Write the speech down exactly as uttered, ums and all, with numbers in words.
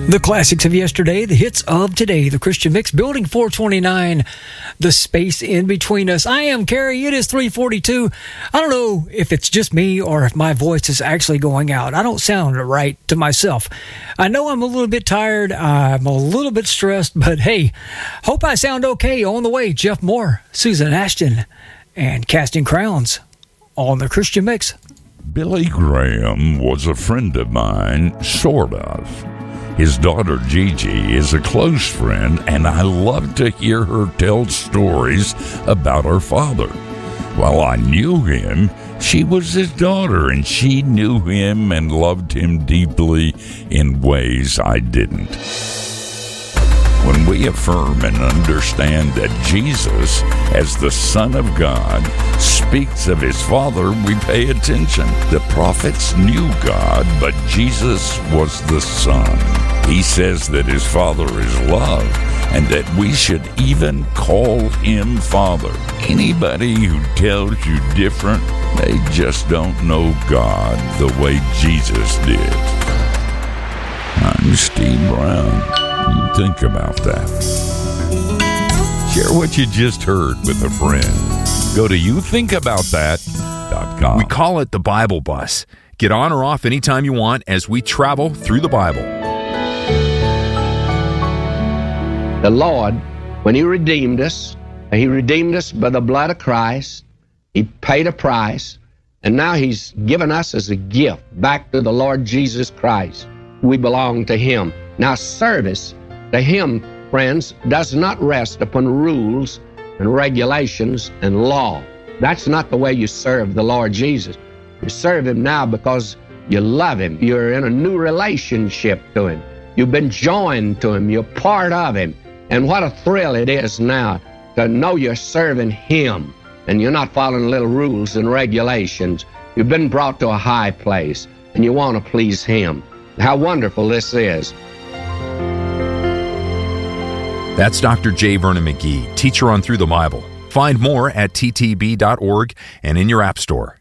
The classics of yesterday, the hits of today, the Christian Mix, Building four twenty-nine, the space in between us. I am Carrie. It is three forty-two. I don't know if it's just me or if my voice is actually going out. I don't sound right to myself. I know I'm a little bit tired. I'm a little bit stressed, but hey, hope I sound okay. On the way, Jeff Moore, Susan Ashton, and Casting Crowns on the Christian Mix. Billy Graham was a friend of mine, sort of. His daughter Gigi is a close friend, and I love to hear her tell stories about her father. While I knew him, she was his daughter, and she knew him and loved him deeply in ways I didn't. When we affirm and understand that Jesus, as the Son of God, speaks of his Father, we pay attention. The prophets knew God, but Jesus was the Son. He says that his Father is love, and that we should even call him Father. Anybody who tells you different, they just don't know God the way Jesus did. I'm Steve Brown. You think about that. Share what you just heard with a friend. Go to you think about that dot com. We call it the Bible Bus. Get on or off anytime you want as we travel through the Bible. The Lord, when he redeemed us, he redeemed us by the blood of Christ. He paid a price, and now he's given us as a gift back to the Lord Jesus Christ. We belong to him. Now, service to him, friends, does not rest upon rules and regulations and law. That's not the way you serve the Lord Jesus. You serve him now because you love him. You're in a new relationship to him. You've been joined to him. You're part of him. And what a thrill it is now to know you're serving him and you're not following little rules and regulations. You've been brought to a high place and you want to please him. How wonderful this is. That's Doctor J. Vernon McGee, teacher on Through the Bible. Find more at t t b dot org and in your app store.